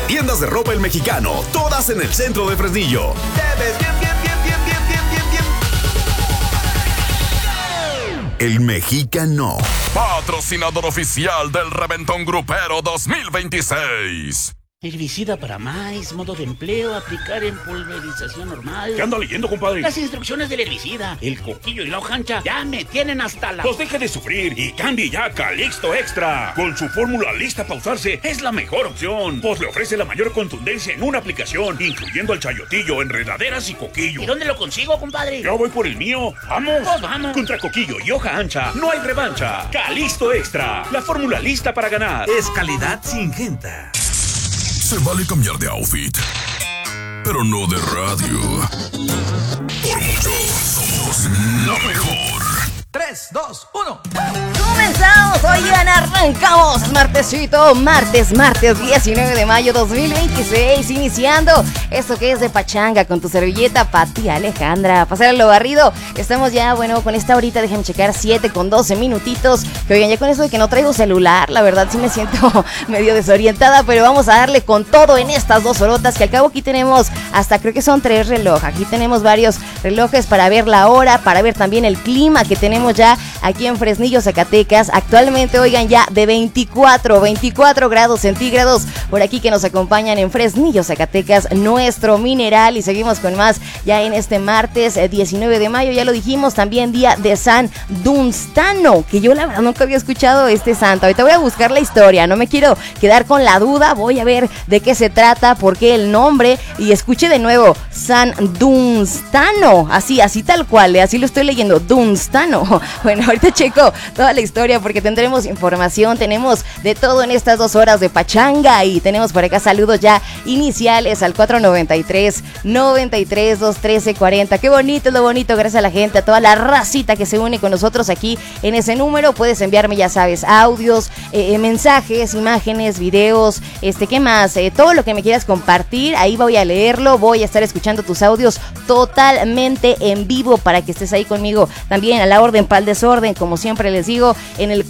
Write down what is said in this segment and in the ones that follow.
Tiendas de ropa El Mexicano, todas en el centro de Fresnillo. Te ves bien, bien, bien, bien, bien, bien, bien, bien. El Mexicano. Patrocinador oficial del Reventón Grupero 2026. Herbicida para maíz, modo de empleo, aplicar en pulverización normal. ¿Qué anda leyendo, compadre? Las instrucciones del herbicida. El coquillo y la hoja ancha ya me tienen hasta la... Pues deje de sufrir y cambie ya a Calixto Extra. Con su fórmula lista para usarse, es la mejor opción. Pues le ofrece la mayor contundencia en una aplicación, incluyendo el chayotillo, enredaderas y coquillo. ¿Y dónde lo consigo, compadre? Yo voy por el mío. ¡Vamos! Pues vamos. Contra coquillo y hoja ancha, no hay revancha. Calixto Extra, la fórmula lista para ganar. Es calidad Syngenta. Se vale cambiar de outfit, pero no de radio. Por mucho, somos la mejor. 3, 2, 1. Comenzamos, oigan, arrancamos martes 19 de mayo 2026, iniciando esto que es de pachanga con tu servilleta Pati Alejandra. Pasar lo barrido, estamos ya, bueno, con esta horita, déjenme checar, 7:12 minutitos, que oigan, ya con eso de que no traigo celular, la verdad sí me siento medio desorientada, pero vamos a darle con todo en estas 2 horotas, que al cabo aquí tenemos hasta, creo que son 3 relojes, aquí tenemos varios relojes para ver la hora, para ver también el clima que tenemos ya aquí en Fresnillo, Zacatecas. Actualmente, oigan, ya de 24 grados centígrados por aquí que nos acompañan en Fresnillo, Zacatecas, nuestro mineral. Y seguimos con más ya en este martes 19 de mayo, ya lo dijimos, también día de San Dunstano, que yo la verdad nunca había escuchado este santo. Ahorita voy a buscar la historia, no me quiero quedar con la duda, voy a ver de qué se trata, por qué el nombre, y escuche de nuevo, San Dunstano, así tal cual, así lo estoy leyendo, Dunstano. Bueno, ahorita checo toda la historia porque tendremos información, tenemos de todo en estas 2 horas de pachanga, y tenemos por acá saludos ya iniciales al 493-93-213-40. Qué bonito, es lo bonito, gracias a la gente, a toda la racita que se une con nosotros aquí en ese número. Puedes enviarme, ya sabes, audios, mensajes, imágenes, videos, ¿qué más? Todo lo que me quieras compartir, ahí voy a leerlo, voy a estar escuchando tus audios totalmente en vivo para que estés ahí conmigo también a la orden pa'l desorden, como siempre les digo, en el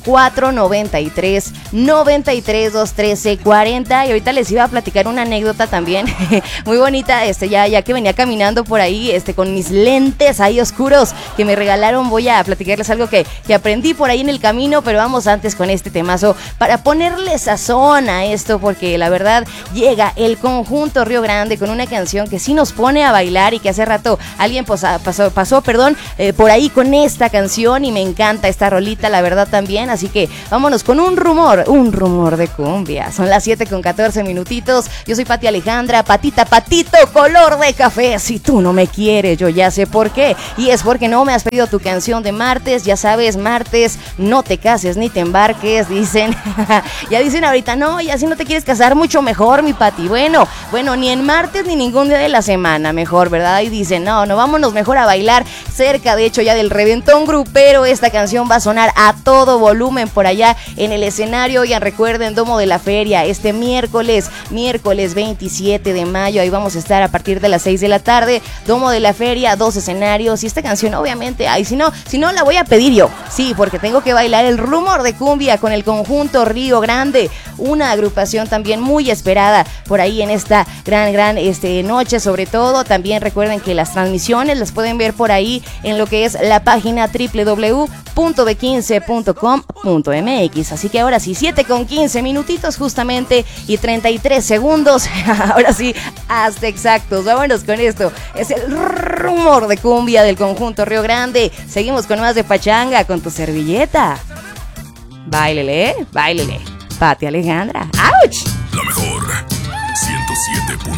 493-93-213-40. Y ahorita les iba a platicar una anécdota también muy bonita, ya que venía caminando por ahí, con mis lentes ahí oscuros que me regalaron. Voy a platicarles algo que aprendí por ahí en el camino, pero vamos antes con este temazo para ponerle sazón a esto, porque la verdad llega el conjunto Río Grande con una canción que sí nos pone a bailar, y que hace rato alguien pasó por ahí con esta canción, y me encanta esta rolita, la verdad también. Así que vámonos con un rumor de cumbia. Son las 7:14 minutitos. Yo soy Pati Alejandra, patito, color de café. Si tú no me quieres, yo ya sé por qué, y es porque no me has pedido tu canción de martes. Ya sabes, martes, no te cases ni te embarques, dicen. Ya dicen ahorita, no, y así no te quieres casar, mucho mejor, mi Pati. Bueno, ni en martes ni ningún día de la semana, mejor, ¿verdad? Y dicen, no, vámonos mejor a bailar cerca, de hecho, ya del Reventón Grupero. Esta canción va a sonar a todo volumen por allá en el escenario. Ya recuerden, Domo de la Feria, este miércoles 27 de mayo, ahí vamos a estar a partir de las 6 de la tarde, Domo de la Feria, 2 escenarios, y esta canción obviamente, si no la voy a pedir yo, sí, porque tengo que bailar el rumor de cumbia con el conjunto Río Grande, una agrupación también muy esperada por ahí en esta gran noche. Sobre todo, también recuerden que las transmisiones las pueden ver por ahí en lo que es la página www.b15.com.mx. Así que ahora sí, 7:15 minutitos justamente y 33 segundos. Ahora sí, hasta exactos. Vámonos con esto. Es el rumor de cumbia del conjunto Río Grande. Seguimos con más de pachanga con tu servilleta. Báilele. Pati Alejandra. ¡Auch! La mejor. 107.